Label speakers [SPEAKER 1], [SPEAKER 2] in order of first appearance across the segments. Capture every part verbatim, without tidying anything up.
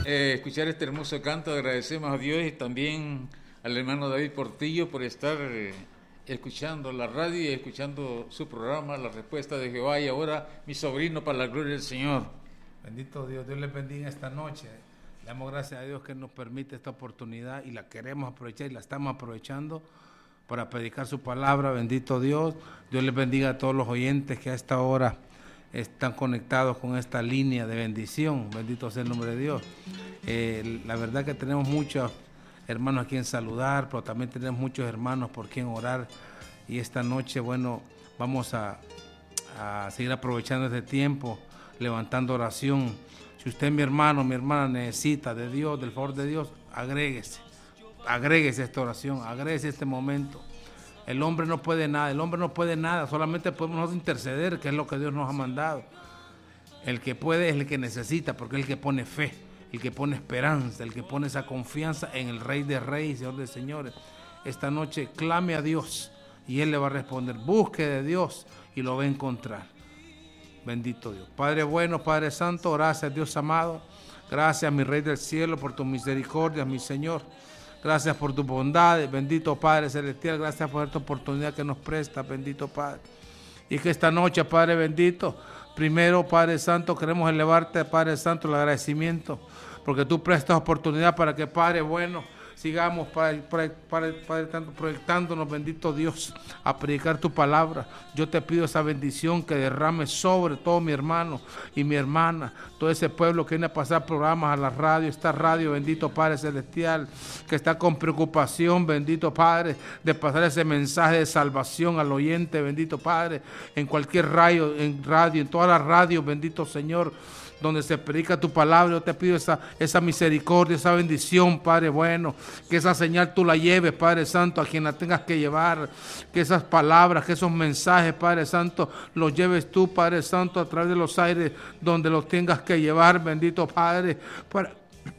[SPEAKER 1] eh, escuchar este hermoso canto. Agradecemos a Dios y también al hermano David Portillo por estar eh, escuchando la radio y escuchando su programa, La Respuesta de Jehová, y ahora mi sobrino, para la gloria del Señor.
[SPEAKER 2] Bendito Dios, Dios les bendiga esta noche. Le damos gracias a Dios que nos permite esta oportunidad y la queremos aprovechar y la estamos aprovechando para predicar su palabra. Bendito Dios. Dios les bendiga a todos los oyentes que a esta hora están conectados con esta línea de bendición. Bendito sea el nombre de Dios. Eh, la verdad que tenemos muchos hermanos a quien saludar, pero también tenemos muchos hermanos por quien orar. Y esta noche, bueno, vamos a, a seguir aprovechando este tiempo, levantando oración. Si usted, mi hermano, mi hermana, necesita de Dios, del favor de Dios, agréguese. Agréguese esta oración, agréguese este momento. El hombre no puede nada, el hombre no puede nada, solamente podemos nosotros interceder, que es lo que Dios nos ha mandado. El que puede es el que necesita, porque es el que pone fe, el que pone esperanza, el que pone esa confianza en el Rey de Reyes, Señor de Señores. Esta noche clame a Dios y Él le va a responder. Busque de Dios y lo va a encontrar. Bendito Dios. Padre bueno, Padre santo, gracias Dios amado. Gracias, mi Rey del cielo, por tu misericordia, mi Señor. Gracias por tu bondad, bendito Padre celestial. Gracias por esta oportunidad que nos presta, bendito Padre. Y que esta noche, Padre bendito, primero, Padre santo, queremos elevarte, Padre santo, el agradecimiento, porque tú prestas oportunidad para que, Padre bueno, sigamos, Padre, Padre, Padre, Padre tanto, proyectándonos, bendito Dios, a predicar tu palabra. Yo te pido esa bendición que derrame sobre todo mi hermano y mi hermana, todo ese pueblo que viene a pasar programas a la radio, esta radio, bendito Padre celestial, que está con preocupación, bendito Padre, de pasar ese mensaje de salvación al oyente, bendito Padre, en cualquier radio, en radio, en toda la radio, bendito Señor, donde se predica tu palabra. Yo te pido esa, esa misericordia, esa bendición, Padre bueno, que esa señal tú la lleves, Padre Santo, a quien la tengas que llevar, que esas palabras, que esos mensajes, Padre Santo, los lleves tú, Padre Santo, a través de los aires, donde los tengas que llevar, bendito Padre, para,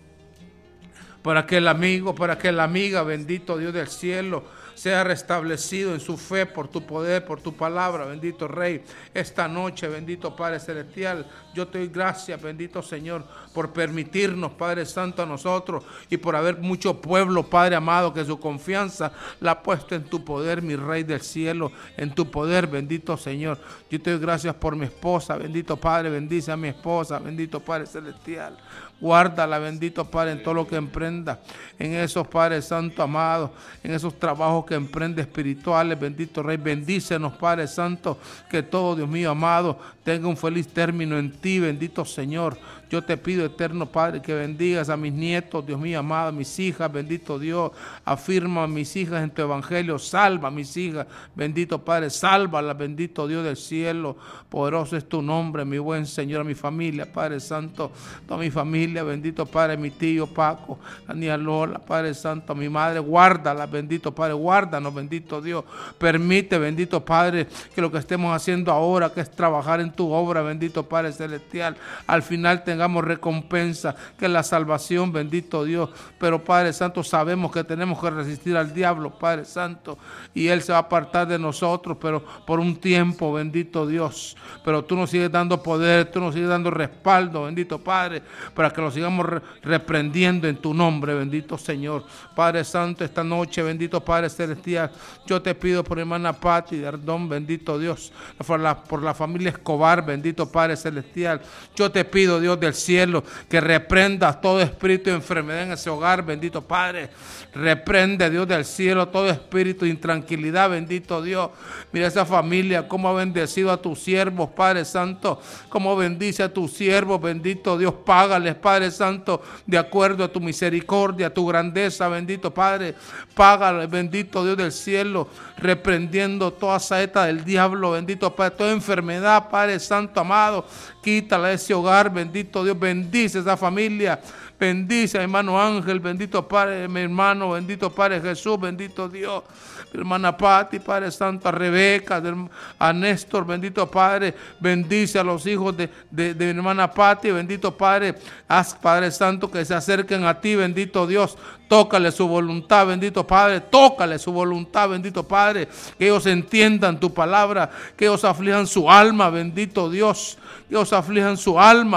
[SPEAKER 2] para que el amigo, para que la amiga, bendito Dios del cielo, sea restablecido en su fe por tu poder, por tu palabra, bendito Rey. Esta noche, bendito Padre celestial, yo te doy gracias, bendito Señor, por permitirnos, Padre Santo, a nosotros y por haber mucho pueblo, Padre amado, que su confianza la ha puesto en tu poder, mi Rey del cielo, en tu poder, bendito Señor. Yo te doy gracias por mi esposa, bendito Padre, bendice a mi esposa, bendito Padre celestial. Guárdala, bendito Padre, en todo lo que emprenda, en esos, Padre Santo amado, en esos trabajos que emprende espirituales, bendito Rey. Bendícenos, Padre Santo, que todo, Dios mío amado, tenga un feliz término en ti, bendito Señor. Yo te pido, eterno Padre, que bendigas a mis nietos, Dios mío amado, a mis hijas, bendito Dios. Afirma a mis hijas en tu evangelio, salva a mis hijas, bendito Padre, sálvalas, bendito Dios del cielo. Poderoso es tu nombre, mi buen Señor, a mi familia, Padre Santo, toda mi familia, bendito Padre, mi tío Paco, a Nia Lola, Padre Santo, a mi madre, guárdala, bendito Padre, guárdanos, bendito Dios. Permite, bendito Padre, que lo que estemos haciendo ahora, que es trabajar en tu obra, bendito Padre celestial, al final tengamos recompensa, que es la salvación, bendito Dios. Pero Padre Santo, sabemos que tenemos que resistir al diablo, Padre Santo, y él se va a apartar de nosotros, pero por un tiempo, bendito Dios. Pero tú nos sigues dando poder, tú nos sigues dando respaldo, bendito Padre, para que lo sigamos re reprendiendo en tu nombre, bendito Señor. Padre Santo, esta noche, bendito Padre celestial, yo te pido por hermana Pati de Ardón, bendito Dios, por la, por la familia Escobar, bendito Padre celestial. Yo te pido, Dios del cielo, que reprenda todo espíritu de enfermedad en ese hogar, bendito Padre. Reprende, Dios del cielo, todo espíritu de intranquilidad, bendito Dios. Mira esa familia, cómo ha bendecido a tus siervos, Padre Santo, cómo bendice a tus siervos, bendito Dios. Págales, Padre Santo, de acuerdo a tu misericordia, a tu grandeza, bendito Padre. Págales, bendito Dios del cielo, reprendiendo toda saeta del diablo, bendito Padre, toda enfermedad, Padre Santo amado, quítala de ese hogar, bendito Dios. Bendice esa familia, bendice a mi hermano Ángel, bendito Padre, mi hermano, bendito Padre Jesús, bendito Dios. Mi hermana Pati, Padre Santo, a Rebeca, a Néstor, bendito Padre, bendice a los hijos de, de, de mi hermana Pati, bendito Padre, haz, Padre Santo, que se acerquen a ti, bendito Dios. Tócale su voluntad, bendito Padre, tócale su voluntad, bendito Padre, que ellos entiendan tu palabra, que ellos aflijan su alma, bendito Dios, que ellos aflijan su alma, bendito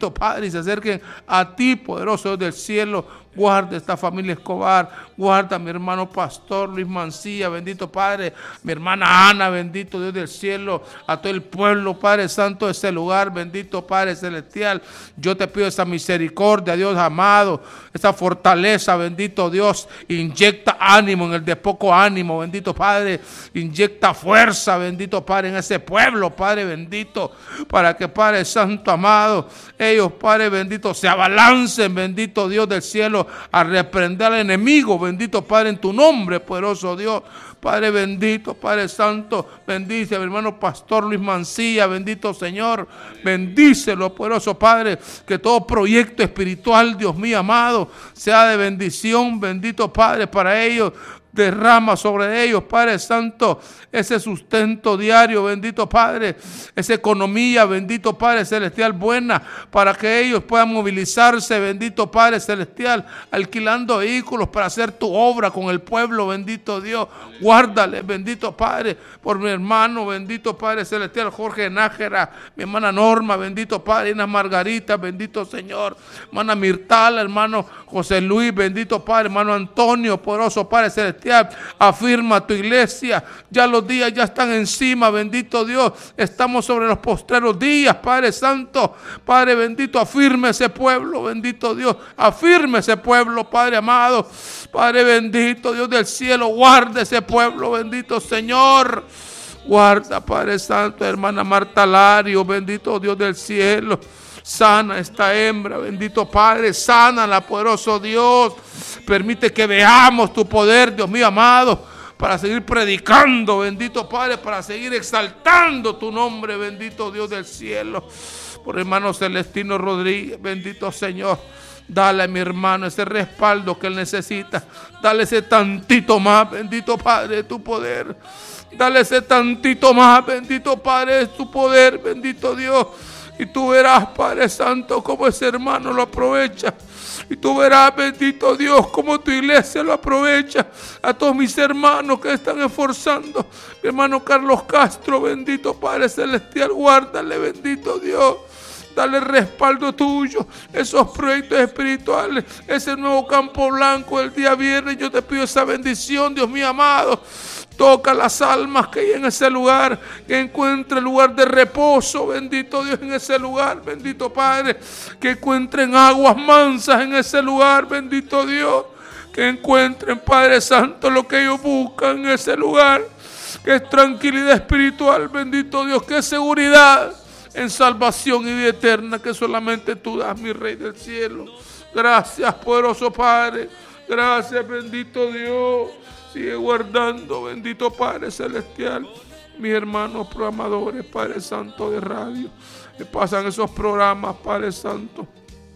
[SPEAKER 2] bendito Padre, y se acerquen a ti, poderoso Dios del cielo. Guarda esta familia Escobar, guarda a mi hermano pastor Luis Mancilla, bendito Padre, mi hermana Ana, bendito Dios del cielo, a todo el pueblo, Padre Santo, de ese lugar, bendito Padre Celestial. Yo te pido esa misericordia, Dios amado, esa fortaleza, bendito Dios, inyecta ánimo en el de poco ánimo, bendito Padre, inyecta fuerza, bendito Padre, en ese pueblo, Padre bendito, para que, Padre Santo amado, ellos, Padre bendito, se abalancen, bendito Dios del cielo, a reprender al enemigo, bendito Padre, en tu nombre, poderoso Dios. Padre bendito, Padre Santo, bendice a mi hermano pastor Luis Mancilla, bendito Señor, bendícelo, poderoso Padre, que todo proyecto espiritual, Dios mío amado, sea de bendición, bendito Padre, para ellos. Derrama sobre ellos, Padre Santo, ese sustento diario, bendito Padre, esa economía, bendito Padre Celestial, buena, para que ellos puedan movilizarse, bendito Padre Celestial, alquilando vehículos para hacer tu obra con el pueblo, bendito Dios. Guárdale, bendito Padre, por mi hermano, bendito Padre Celestial, Jorge Nájera, mi hermana Norma, bendito Padre, Ina Margarita, bendito Señor, hermana Mirtala, hermano José Luis, bendito Padre, hermano Antonio, poderoso Padre Celestial. Afirma tu iglesia, ya los días ya están encima, bendito Dios, estamos sobre los postreros días, Padre Santo, Padre bendito, afirme ese pueblo, bendito Dios, afirme ese pueblo, Padre amado, Padre bendito, Dios del cielo, guarda ese pueblo, bendito Señor, guarda, Padre Santo, hermana Marta Lario, bendito Dios del cielo. Sana esta hembra, bendito Padre, sánala, poderoso Dios. Permite que veamos tu poder, Dios mío amado, para seguir predicando, bendito Padre, para seguir exaltando tu nombre, bendito Dios del cielo. Por hermano Celestino Rodríguez, bendito Señor. Dale a mi hermano ese respaldo que él necesita. Dale ese tantito más, bendito Padre, de tu poder. Dale ese tantito más, bendito Padre, de tu poder, bendito Dios. Y tú verás, Padre Santo, cómo ese hermano lo aprovecha. Y tú verás, bendito Dios, cómo tu iglesia lo aprovecha. A todos mis hermanos que están esforzando. Mi hermano Carlos Castro, bendito Padre Celestial, guárdale, bendito Dios. Dale respaldo tuyo, esos proyectos espirituales, ese nuevo campo blanco el día viernes. Yo te pido esa bendición, Dios mío amado. Toca las almas que hay en ese lugar, que encuentre lugar de reposo, bendito Dios, en ese lugar, bendito Padre, que encuentren aguas mansas en ese lugar, bendito Dios, que encuentren, Padre Santo, lo que ellos buscan en ese lugar, que es tranquilidad espiritual, bendito Dios, que es seguridad en salvación y vida eterna, que solamente tú das, mi Rey del cielo. Gracias, poderoso Padre, gracias, bendito Dios. Sigue guardando, bendito Padre Celestial, mis hermanos programadores, Padre Santo de radio, que pasan esos programas, Padre Santo,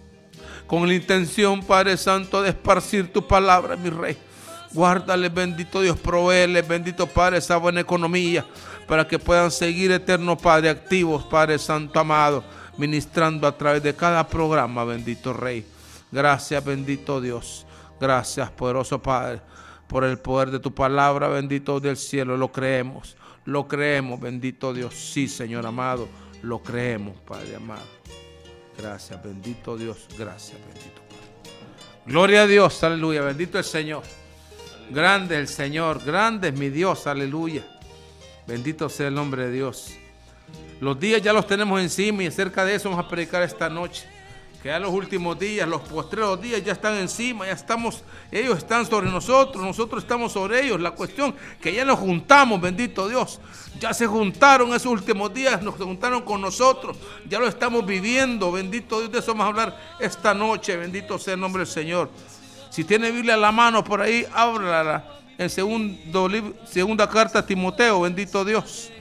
[SPEAKER 2] con la intención, Padre Santo, de esparcir tu palabra, mi Rey. Guárdale, bendito Dios, provéele, bendito Padre, esa buena economía, para que puedan seguir, eterno Padre, activos, Padre Santo amado, ministrando a través de cada programa, bendito Rey. Gracias, bendito Dios. Gracias, poderoso Padre, por el poder de tu palabra, bendito del cielo. Lo creemos, lo creemos, bendito Dios. Sí, Señor amado, lo creemos, Padre amado. Gracias, bendito Dios. Gracias, bendito Padre. Gloria a Dios, aleluya. Bendito el Señor. Grande el Señor, grande es mi Dios, aleluya. Bendito sea el nombre de Dios. Los días ya los tenemos encima y acerca de eso vamos a predicar esta noche. Que ya los últimos días, los postreros días ya están encima, ya estamos, ellos están sobre nosotros, nosotros estamos sobre ellos. La cuestión que ya nos juntamos, bendito Dios, ya se juntaron esos últimos días, nos juntaron con nosotros, ya lo estamos viviendo, bendito Dios. De eso vamos a hablar esta noche, bendito sea el nombre del Señor. Si tiene Biblia a la mano por ahí, ábrala en segundo, segunda carta a Timoteo, bendito Dios.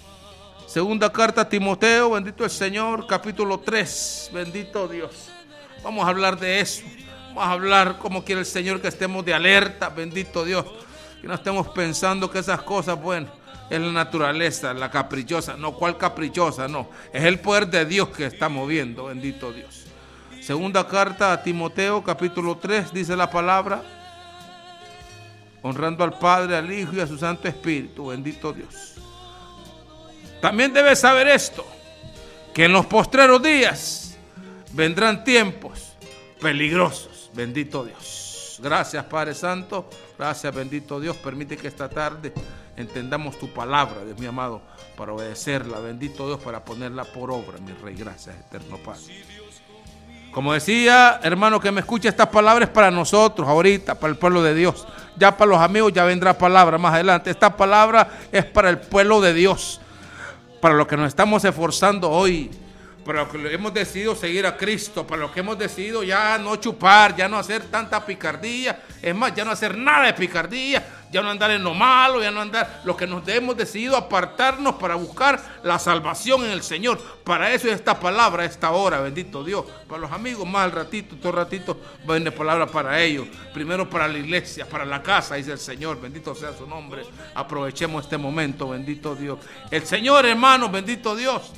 [SPEAKER 2] Segunda carta a Timoteo, bendito el Señor, capítulo tres, bendito Dios. Vamos a hablar de eso. Vamos a hablar como quiere el Señor, que estemos de alerta, bendito Dios. Que no estemos pensando que esas cosas, bueno, es la naturaleza, la caprichosa. No, ¿cuál caprichosa? No, es el poder de Dios que está moviendo, bendito Dios. Segunda carta a Timoteo, capítulo tres, dice la palabra. Honrando al Padre, al Hijo y a su Santo Espíritu, bendito Dios. También debes saber esto, que en los postreros días vendrán tiempos peligrosos. Bendito Dios. Gracias, Padre Santo. Gracias, bendito Dios. Permite que esta tarde entendamos tu palabra, Dios mi amado, para obedecerla. Bendito Dios, para ponerla por obra, mi Rey. Gracias, eterno Padre. Como decía, hermano, que me escucha, estas palabras para nosotros ahorita, para el pueblo de Dios. Ya para los amigos ya vendrá palabra más adelante. Esta palabra es para el pueblo de Dios, para los que nos estamos esforzando hoy, para los que hemos decidido seguir a Cristo, para los que hemos decidido ya no chupar, ya no hacer tanta picardía, es más, ya no hacer nada de picardía, ya no andar en lo malo, ya no andar, los que nos hemos decidido apartarnos para buscar la salvación en el Señor. Para eso es esta palabra, esta hora, bendito Dios. Para los amigos, más al ratito, todo ratito, va a venir palabra para ellos. Primero para la iglesia, para la casa, dice el Señor, bendito sea su nombre. Aprovechemos este momento, bendito Dios. El Señor, hermano, bendito Dios.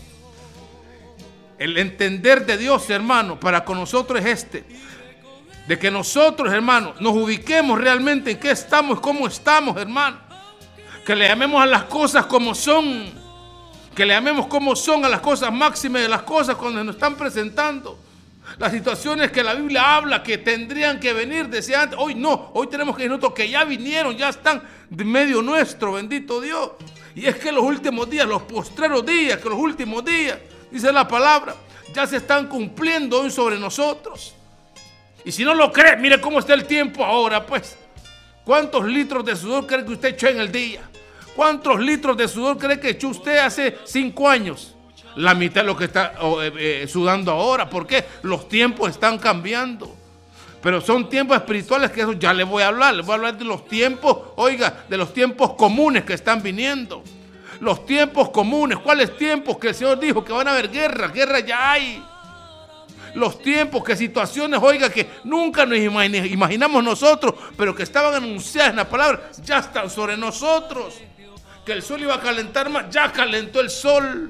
[SPEAKER 2] El entender de Dios, hermano, para con nosotros es este. De que nosotros, hermano, nos ubiquemos realmente en qué estamos, cómo estamos, hermano. Que le llamemos a las cosas como son. Que le llamemos como son a las cosas máximas de las cosas cuando nos están presentando. Las situaciones que la Biblia habla que tendrían que venir, decía antes, hoy no, hoy tenemos que ir nosotros que ya vinieron, ya están de medio nuestro, bendito Dios. Y es que los últimos días, los postreros días, que los últimos días, dice la palabra, ya se están cumpliendo hoy sobre nosotros. Y si no lo cree, mire cómo está el tiempo ahora, pues. ¿Cuántos litros de sudor cree que usted echó en el día? ¿Cuántos litros de sudor cree que echó usted hace cinco años? La mitad de lo que está eh, eh, sudando ahora. ¿Por qué? Los tiempos están cambiando. Pero son tiempos espirituales que eso ya les voy a hablar. Les voy a hablar de los tiempos, oiga, de los tiempos comunes que están viniendo. Los tiempos comunes. ¿Cuáles tiempos? Que el Señor dijo que van a haber guerra. Guerra ya hay. Los tiempos, que situaciones, oiga, que nunca nos imaginamos nosotros, pero que estaban anunciadas en la palabra, ya están sobre nosotros. Que el sol iba a calentar más, ya calentó el sol.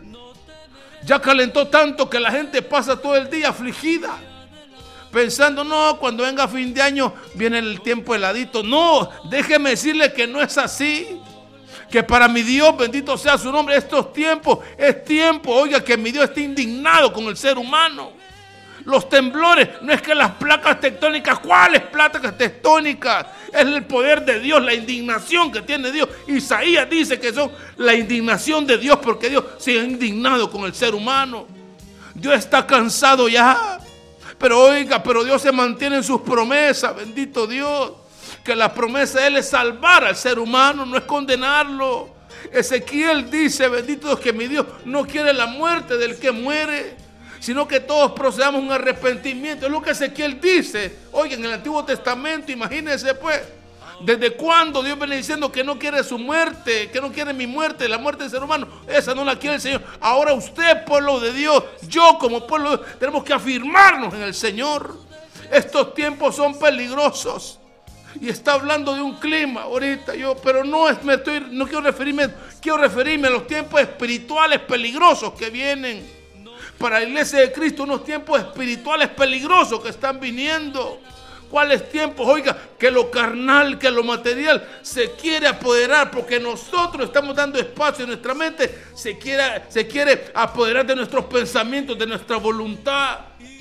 [SPEAKER 2] Ya calentó tanto que la gente pasa todo el día afligida, pensando, no, cuando venga fin de año viene el tiempo heladito. No, déjeme decirle que no es así. Que para mi Dios, bendito sea su nombre, estos tiempos, es tiempo, oiga, que mi Dios esté indignado con el ser humano. Los temblores, no es que las placas tectónicas, ¿cuáles placas tectónicas? Es el poder de Dios, la indignación que tiene Dios. Isaías dice que son la indignación de Dios porque Dios se ha indignado con el ser humano. Dios está cansado ya. Pero oiga, pero Dios se mantiene en sus promesas, bendito Dios. Que la promesa de Él es salvar al ser humano, no es condenarlo. Ezequiel dice, bendito Dios, que mi Dios no quiere la muerte del que muere, sino que todos procedamos un arrepentimiento. Es lo que Ezequiel dice. Oigan, en el Antiguo Testamento, imagínense pues, desde cuándo Dios viene diciendo que no quiere su muerte, que no quiere mi muerte, la muerte del ser humano. Esa no la quiere el Señor. Ahora usted, pueblo de Dios, yo como pueblo de Dios, tenemos que afirmarnos en el Señor. Estos tiempos son peligrosos. Y está hablando de un clima ahorita, yo, pero no, es, me estoy, no quiero referirme, quiero referirme a los tiempos espirituales peligrosos que vienen. Para la iglesia de Cristo, unos tiempos espirituales peligrosos que están viniendo. ¿Cuáles tiempos? Oiga, que lo carnal, que lo material se quiere apoderar, porque nosotros estamos dando espacio en nuestra mente, se quiere, se quiere apoderar de nuestros pensamientos, de nuestra voluntad.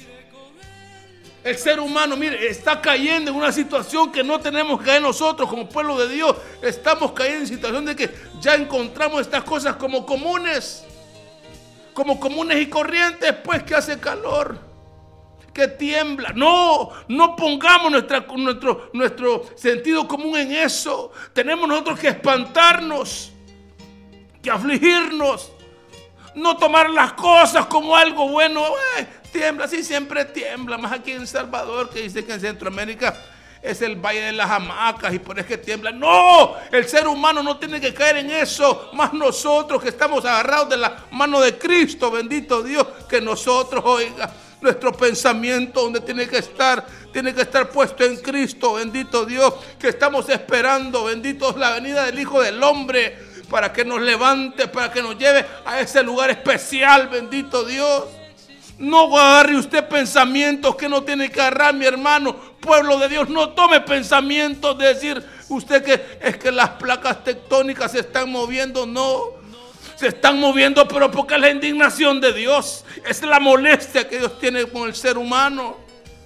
[SPEAKER 2] El ser humano, mire, está cayendo en una situación que no tenemos que caer nosotros como pueblo de Dios. Estamos cayendo en situación de que ya encontramos estas cosas como comunes. Como comunes y corrientes, pues que hace calor, que tiembla. No, no pongamos nuestra, nuestro, nuestro sentido común en eso. Tenemos nosotros que espantarnos, que afligirnos, no tomar las cosas como algo bueno. Eh, tiembla, sí, siempre tiembla, más aquí en Salvador, que dice que en Centroamérica es el valle de las hamacas y por eso que tiembla. No, el ser humano no tiene que caer en eso, más nosotros que estamos agarrados de la mano de Cristo, bendito Dios, que nosotros, oiga, nuestro pensamiento donde tiene que estar, tiene que estar puesto en Cristo, bendito Dios, que estamos esperando, bendito es la venida del Hijo del Hombre, para que nos levante, para que nos lleve a ese lugar especial, bendito Dios. No agarre usted pensamientos que no tiene que agarrar, mi hermano. Pueblo de Dios, no tome pensamientos de decir usted que es que las placas tectónicas se están moviendo. No. Se están moviendo, pero porque es la indignación de Dios. Es la molestia que Dios tiene con el ser humano.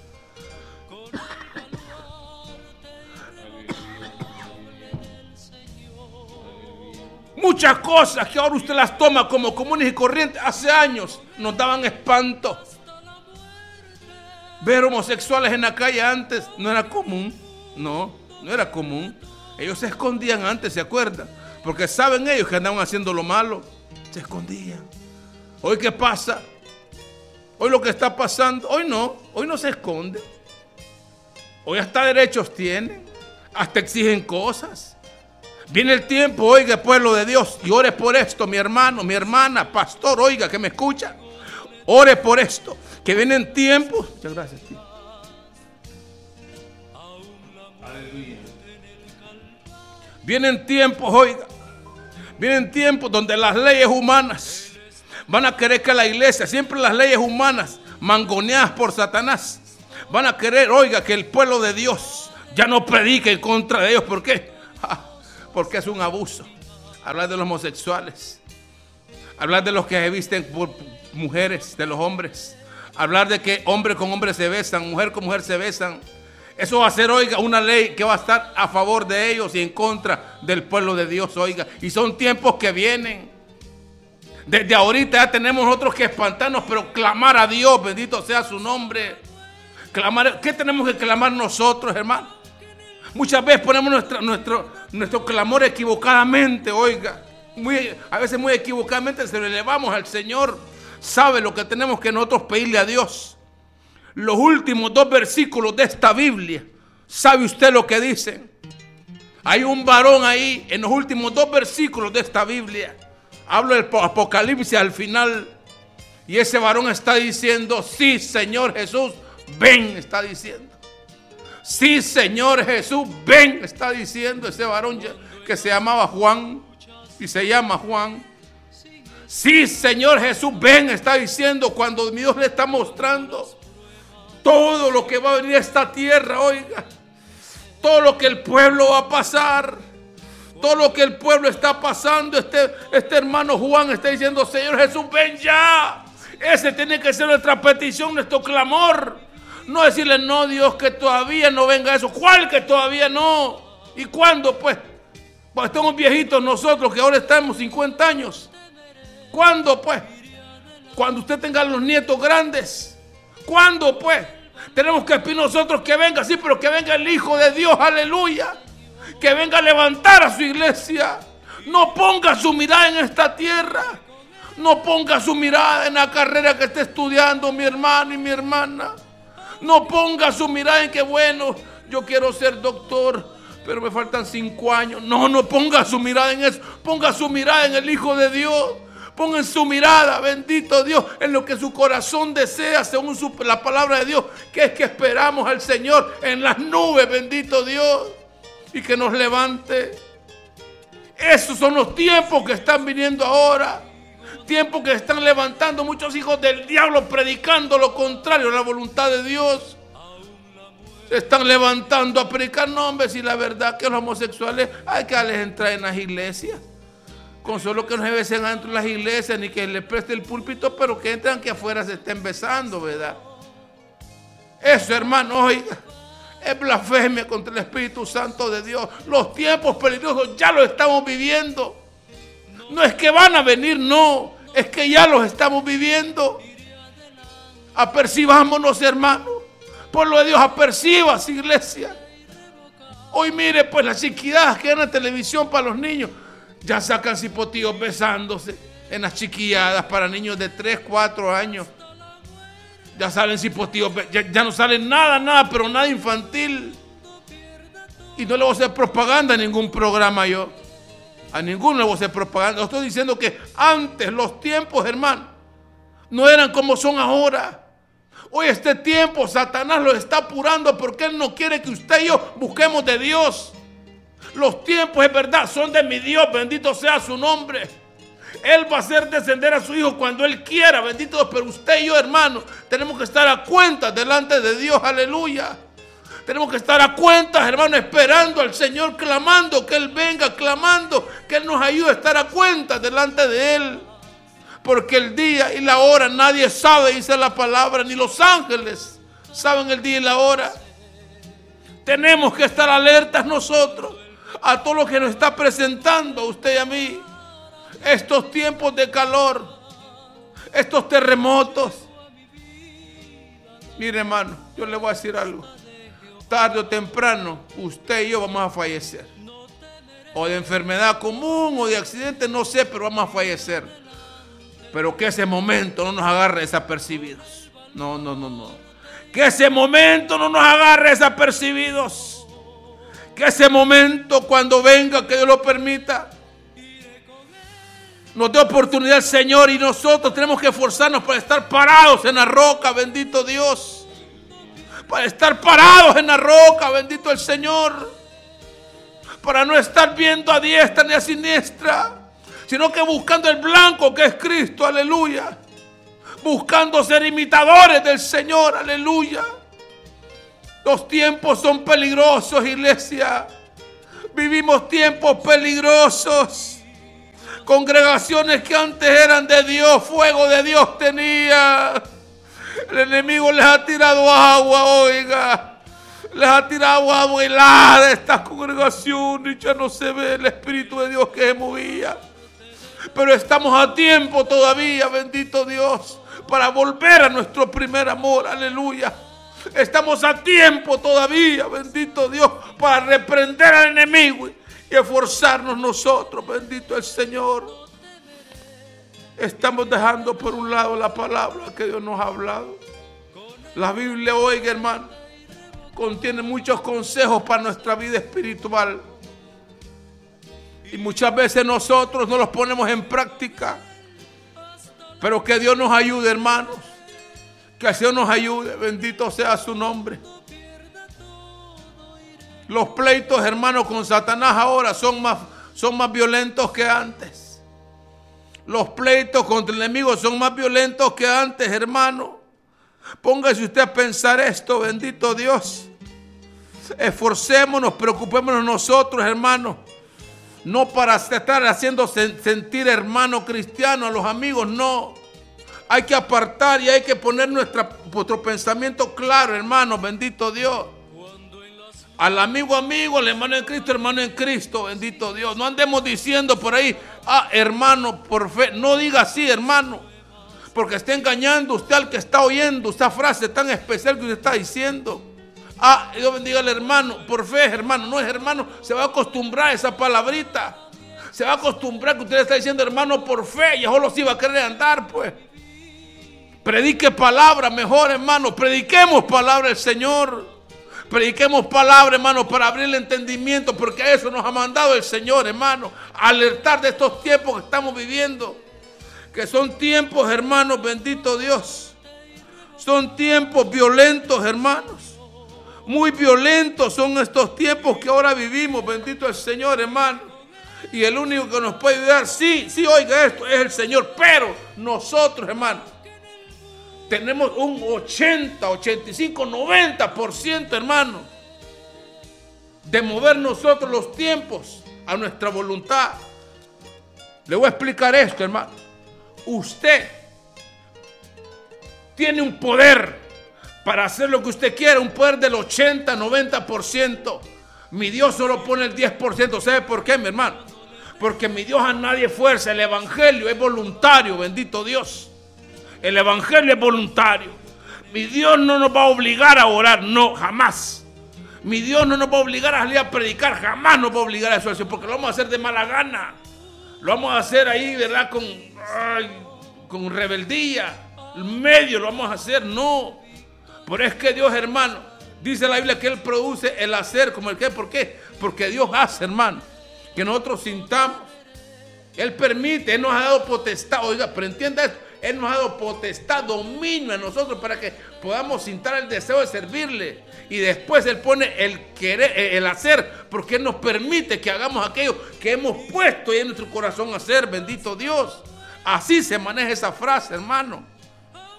[SPEAKER 2] Muchas cosas que ahora usted las toma como comunes y corrientes, hace años nos daban espanto. Ver homosexuales en la calle antes no era común. No, no era común. Ellos se escondían antes, ¿se acuerdan? Porque saben ellos que andaban haciendo lo malo. Se escondían. Hoy, ¿qué pasa? Hoy lo que está pasando, hoy no, hoy no se esconde. Hoy hasta derechos tienen, hasta exigen cosas. Viene el tiempo, oiga, pueblo de Dios, y ore por esto, mi hermano, mi hermana, pastor, oiga, que me escucha. Ore por esto, que vienen tiempos. Muchas gracias, tío. Aleluya. Vienen tiempos, oiga, vienen tiempos donde las leyes humanas van a querer que la iglesia, siempre las leyes humanas, mangoneadas por Satanás, van a querer, oiga, que el pueblo de Dios ya no predique en contra de ellos. ¿Por qué? Ah, porque es un abuso. Hablar de los homosexuales, hablar de los que se visten por mujeres, de los hombres, hablar de que hombre con hombre se besan, mujer con mujer se besan. Eso va a ser, oiga, una ley que va a estar a favor de ellos y en contra del pueblo de Dios, oiga. Y son tiempos que vienen. Desde ahorita ya tenemos nosotros que espantarnos, pero clamar a Dios, bendito sea su nombre. Clamar, ¿qué tenemos que clamar nosotros, hermano? Muchas veces ponemos nuestra, nuestro, nuestro clamor equivocadamente, oiga. Muy, a veces muy equivocadamente se lo elevamos al Señor. Sabe lo que tenemos que nosotros pedirle a Dios. Los últimos dos versículos de esta Biblia, ¿sabe usted lo que dicen? Hay un varón ahí en los últimos dos versículos de esta Biblia. Hablo del Apocalipsis al final. Y ese varón está diciendo, sí, Señor Jesús, ven, está diciendo. Sí, Señor Jesús, ven, está diciendo ese varón que se llamaba Juan y se llama Juan. Sí, Señor Jesús, ven, está diciendo cuando Dios le está mostrando todo lo que va a venir a esta tierra, oiga. Todo lo que el pueblo va a pasar. Todo lo que el pueblo está pasando. Este, este hermano Juan está diciendo, Señor Jesús, ven ya. Ese tiene que ser nuestra petición, nuestro clamor. No decirle, no, Dios, que todavía no venga eso. ¿Cuál que todavía no? ¿Y cuándo, pues? Pues estamos viejitos nosotros, que ahora estamos cincuenta años. ¿Cuándo, pues? Cuando usted tenga los nietos grandes. ¿Cuándo, pues? Tenemos que pedir nosotros que venga, sí, pero que venga el Hijo de Dios, aleluya. Que venga a levantar a su iglesia. No ponga su mirada en esta tierra. No ponga su mirada en la carrera que esté estudiando mi hermano y mi hermana. No ponga su mirada en que, bueno, yo quiero ser doctor, pero me faltan cinco años. No, no ponga su mirada en eso. Ponga su mirada en el Hijo de Dios. Pongan su mirada, bendito Dios, en lo que su corazón desea, según su, la palabra de Dios, que es que esperamos al Señor en las nubes, bendito Dios, y que nos levante. Esos son los tiempos que están viniendo ahora. Tiempos que están levantando muchos hijos del diablo predicando lo contrario a la voluntad de Dios. Se están levantando a predicar nombres y la verdad que los homosexuales hay que darles entrar en las iglesias. Con solo que no se besen adentro de las iglesias ni que les preste el púlpito, pero que entran que afuera se estén besando, ¿verdad? Eso, hermano, oiga, es blasfemia contra el Espíritu Santo de Dios. Los tiempos peligrosos ya los estamos viviendo. No es que van a venir, no, es que ya los estamos viviendo. Apercibámonos, hermano. Pueblo de Dios, apercibas, iglesia. Hoy mire, pues las chiquilladas que dan en la televisión para los niños. Ya sacan cipotíos besándose en las chiquilladas para niños de tres, cuatro años. Ya salen cipotíos, ya, ya no salen nada, nada, pero nada infantil. Y no le voy a hacer propaganda a ningún programa yo. A ninguno le voy a hacer propaganda. Estoy diciendo que antes los tiempos, hermano, no eran como son ahora. Hoy este tiempo Satanás lo está apurando porque él no quiere que usted y yo busquemos de Dios. Los tiempos, es verdad, son de mi Dios, bendito sea su nombre. Él va a hacer descender a su Hijo cuando Él quiera, bendito Dios. Pero usted y yo, hermano, tenemos que estar a cuenta delante de Dios, aleluya. Tenemos que estar a cuentas, hermano, esperando al Señor, clamando, que Él venga, clamando, que Él nos ayude a estar a cuentas delante de Él. Porque el día y la hora nadie sabe, dice la palabra, ni los ángeles saben el día y la hora. Tenemos que estar alertas nosotros a todo lo que nos está presentando a usted y a mí. Estos tiempos de calor, estos terremotos. Mire, hermano, yo le voy a decir algo. Tarde o temprano, usted y yo vamos a fallecer. O de enfermedad común o de accidente, no sé, pero vamos a fallecer. Pero que ese momento no nos agarre desapercibidos. No, no, no, no. Que ese momento no nos agarre desapercibidos. Que ese momento, cuando venga, que Dios lo permita, nos dé oportunidad el Señor, y nosotros tenemos que esforzarnos para estar parados en la roca, bendito Dios. Para estar parados en la roca, bendito el Señor. Para no estar viendo a diestra ni a siniestra, sino que buscando el blanco que es Cristo, aleluya. Buscando ser imitadores del Señor, aleluya. Los tiempos son peligrosos, iglesia. Vivimos tiempos peligrosos. Congregaciones que antes eran de Dios, fuego de Dios tenía. El enemigo les ha tirado agua, oiga. Les ha tirado agua helada a estas congregaciones. Ya no se ve el Espíritu de Dios que se movía. Pero estamos a tiempo todavía, bendito Dios, para volver a nuestro primer amor, aleluya. Estamos a tiempo todavía, bendito Dios, para reprender al enemigo y esforzarnos nosotros, bendito el Señor. Estamos dejando por un lado la palabra que Dios nos ha hablado. La Biblia, oiga, hermano, contiene muchos consejos para nuestra vida espiritual. Y muchas veces nosotros no los ponemos en práctica. Pero que Dios nos ayude, hermanos. Que Dios nos ayude. Bendito sea su nombre. Los pleitos, hermanos, con Satanás ahora son más, son más violentos que antes. Los pleitos contra el enemigo son más violentos que antes, hermano. Póngase usted a pensar esto, bendito Dios. Esforcémonos, preocupémonos nosotros, hermanos. No para estar haciendo sentir hermano cristiano a los amigos, no. Hay que apartar y hay que poner nuestra, nuestro pensamiento claro, hermano, bendito Dios. Al amigo, amigo, al hermano en Cristo, hermano en Cristo, bendito Dios. No andemos diciendo por ahí, ah, hermano, por fe. No diga así, hermano, porque está engañando usted al que está oyendo esta frase tan especial que usted está diciendo. Ah, Dios bendiga al hermano, por fe, hermano. No es hermano, se va a acostumbrar a esa palabrita. Se va a acostumbrar que usted le está diciendo hermano por fe, y solo si va a querer andar, pues. Predique palabra mejor, hermano. Prediquemos palabra del Señor. Prediquemos palabra, hermano, para abrir el entendimiento, porque a eso nos ha mandado el Señor, hermano. Alertar de estos tiempos que estamos viviendo, que son tiempos, hermanos, bendito Dios. Son tiempos violentos, hermanos. Muy violentos son estos tiempos que ahora vivimos, bendito el Señor, hermano. Y el único que nos puede ayudar, sí, sí, oiga esto, es el Señor. Pero nosotros, hermano, tenemos un ochenta, ochenta y cinco, noventa por ciento, hermano, de mover nosotros los tiempos a nuestra voluntad. Le voy a explicar esto, hermano. Usted tiene un poder para hacer lo que usted quiera, un poder del ochenta, noventa por ciento. Mi Dios solo pone el diez por ciento. ¿Sabe por qué, mi hermano? Porque mi Dios a nadie fuerza. El evangelio es voluntario, bendito Dios. El evangelio es voluntario. Mi Dios no nos va a obligar a orar, no, jamás. Mi Dios no nos va a obligar a salir a predicar, jamás nos va a obligar a eso, porque lo vamos a hacer de mala gana. Lo vamos a hacer ahí, ¿verdad? Con, ay, con rebeldía. El medio lo vamos a hacer, no. Pero es que Dios, hermano, dice la Biblia que Él produce el hacer como el que. ¿Por qué? Porque Dios hace, hermano, que nosotros sintamos. Él permite, Él nos ha dado potestad. Oiga, pero entienda esto. Él nos ha dado potestad, dominio a nosotros para que podamos sentir el deseo de servirle. Y después Él pone el querer, el hacer, porque Él nos permite que hagamos aquello que hemos puesto en nuestro corazón a hacer. Bendito Dios. Así se maneja esa frase, hermano.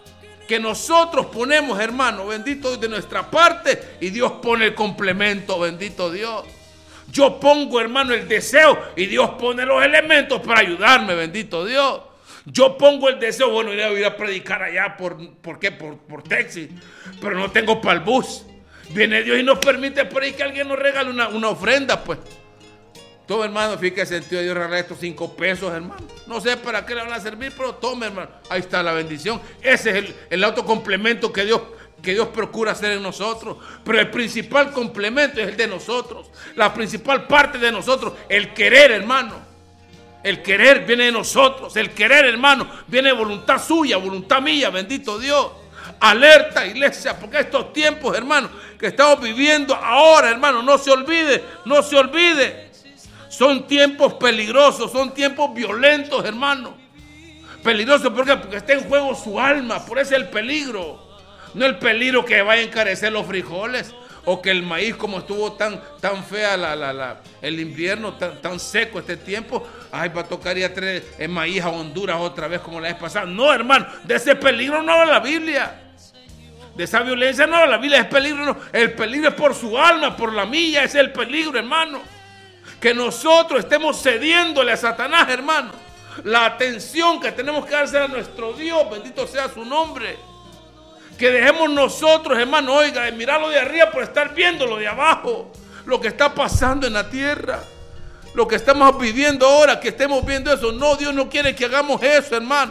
[SPEAKER 2] que nosotros ponemos, hermano, bendito Dios, de nuestra parte, y Dios pone el complemento, bendito Dios. Yo pongo, hermano, el deseo y Dios pone los elementos para ayudarme, bendito Dios. Yo pongo el deseo, bueno, ir a, ir a predicar allá, ¿por, ¿por qué? Por, por taxi, pero no tengo para el bus. Viene Dios y nos permite por ahí que alguien nos regale una, una ofrenda, pues. Tome, hermano, fíjate el sentido de Dios, regala estos cinco pesos, hermano. No sé para qué le van a servir, pero tome, hermano. Ahí está la bendición. Ese es el, el autocomplemento que Dios, que Dios procura hacer en nosotros. Pero el principal complemento es el de nosotros. La principal parte de nosotros, el querer, hermano. El querer viene de nosotros. El querer, hermano, viene de voluntad suya, voluntad mía, bendito Dios. Alerta, iglesia, porque estos tiempos, hermano, que estamos viviendo ahora, hermano, no se olvide, no se olvide. Son tiempos peligrosos, son tiempos violentos, hermano. Peligrosos, ¿por qué? Porque está en juego su alma, por eso es el peligro. No el peligro que vaya a encarecer los frijoles o que el maíz, como estuvo tan, tan fea la, la, la, el invierno, tan, tan seco este tiempo, ay, va a tocar ir a traer el maíz a Honduras otra vez como la vez pasada. No, hermano, de ese peligro no habla la Biblia. De esa violencia no habla la Biblia, es peligro, no. El peligro es por su alma, por la mía, ese es el peligro, hermano. Que nosotros estemos cediéndole a Satanás, hermano, la atención que tenemos que darse a nuestro Dios, bendito sea su nombre. Que dejemos nosotros, hermano, oiga, de mirarlo de arriba por estar viendo lo de abajo, lo que está pasando en la tierra, lo que estamos viviendo ahora, que estemos viendo eso. No, Dios no quiere que hagamos eso, hermano.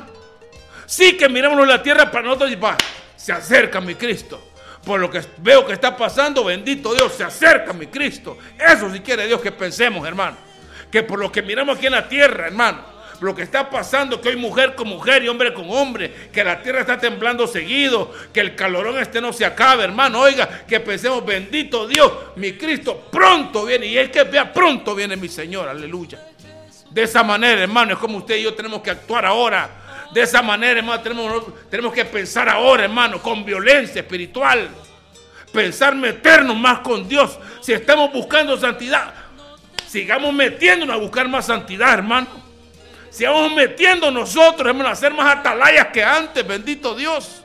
[SPEAKER 2] Sí que miremos la tierra para nosotros y va, se acerca mi Cristo. Por lo que veo que está pasando, bendito Dios, se acerca mi Cristo. Eso sí quiere Dios que pensemos, hermano. Que por lo que miramos aquí en la tierra, hermano, lo que está pasando, que hoy mujer con mujer y hombre con hombre, que la tierra está temblando seguido, que el calorón este no se acabe, hermano. Oiga, que pensemos, bendito Dios, mi Cristo pronto viene. Y es que vea, pronto viene mi Señor, aleluya. De esa manera, hermano, es como usted y yo tenemos que actuar ahora. De esa manera, hermano, tenemos, tenemos que pensar ahora, hermano, con violencia espiritual. Pensar meternos más con Dios. Si estamos buscando santidad, sigamos metiéndonos a buscar más santidad, hermano. Sigamos metiendo nosotros, hermano, a ser más atalayas que antes, bendito Dios.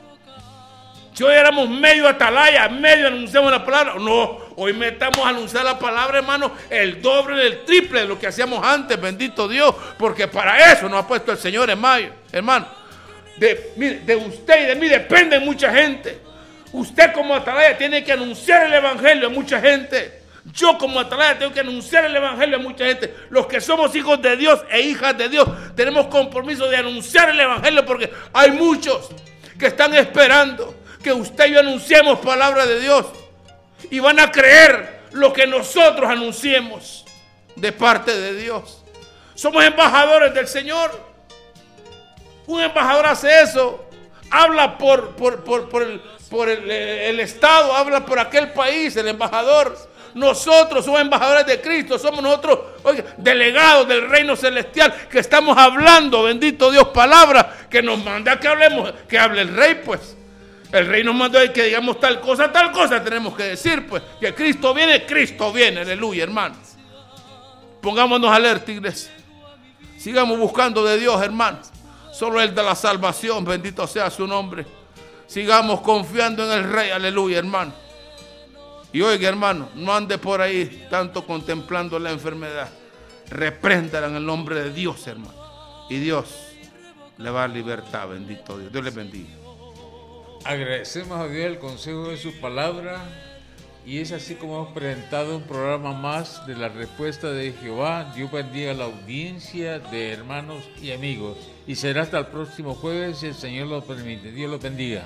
[SPEAKER 2] Si hoy éramos medio atalaya, medio anunciamos la palabra, no, hoy metamos a anunciar la palabra, hermano, el doble, el triple de lo que hacíamos antes, bendito Dios, porque para eso nos ha puesto el Señor en mayo, hermano. De, mire, de usted y de mí depende mucha gente. Usted como atalaya tiene que anunciar el evangelio a mucha gente. Yo como atalaya tengo que anunciar el evangelio a mucha gente. Los que somos hijos de Dios e hijas de Dios tenemos compromiso de anunciar el evangelio, porque hay muchos que están esperando que usted y yo anunciemos palabra de Dios y van a creer lo que nosotros anunciemos de parte de Dios. Somos embajadores del Señor. Un embajador hace eso, habla por, por, por, por, el, por el, el Estado, habla por aquel país, el embajador. Nosotros somos embajadores de Cristo, somos nosotros, oiga, delegados del reino celestial, que estamos hablando, bendito Dios, palabra que nos manda que hablemos, que hable el rey, pues. El rey nos mandó que digamos tal cosa, tal cosa tenemos que decir, pues. Que Cristo viene, Cristo viene, aleluya, hermano. Pongámonos alerta, iglesia. Sigamos buscando de Dios, hermano. Solo Él da la salvación, bendito sea su nombre. Sigamos confiando en el Rey, aleluya, hermano. Y oiga, hermano, no ande por ahí tanto contemplando la enfermedad. Repréndala en el nombre de Dios, hermano. Y Dios le va a dar libertad, bendito Dios. Dios le bendiga.
[SPEAKER 1] Agradecemos a Dios el consejo de su palabra. Y es así como hemos presentado un programa más de la respuesta de Jehová. Dios bendiga a la audiencia de hermanos y amigos. Y será hasta el próximo jueves si el Señor lo permite. Dios los bendiga.